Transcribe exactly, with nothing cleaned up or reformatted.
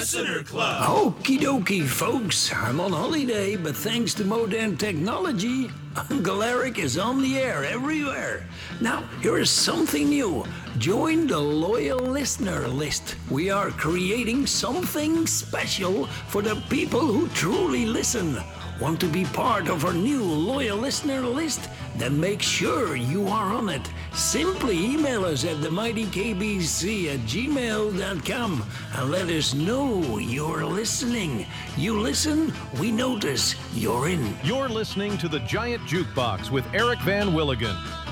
Listener Club. Okie dokie, folks. I'm on holiday, but thanks to modern technology, Uncle Eric is on the air everywhere. Now, here is something new. Join the Loyal Listener List. We are creating something special for the people who truly listen. Want to be part of our new Loyal Listener List? Then make sure you are on it. Simply email us at the mighty K B C at gmail dot com and let us know you're listening. You listen, we notice you're in. You're listening to the Giant Jukebox with Eric Van Willigen.